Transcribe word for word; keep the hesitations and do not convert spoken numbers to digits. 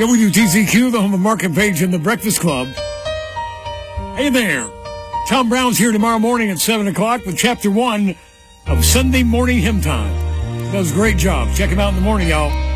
W T C Q, the home of Mark and Paige and the Breakfast Club. Hey there. Tom Brown's here tomorrow morning at seven o'clock with Chapter one of Sunday Morning Hymn Time. Does a great job. Check him out in the morning, y'all.